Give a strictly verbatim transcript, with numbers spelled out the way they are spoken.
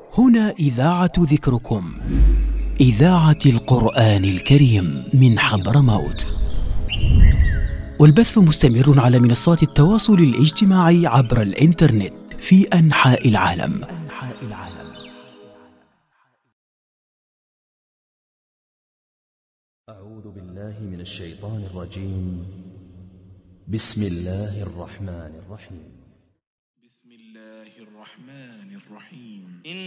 هنا إذاعة ذكركم، إذاعة القرآن الكريم من حضرموت، والبث مستمر على منصات التواصل الاجتماعي عبر الإنترنت في أنحاء العالم. أعوذ بالله من الشيطان الرجيم. بسم الله الرحمن الرحيم. بسم الله الرحمن الرحيم.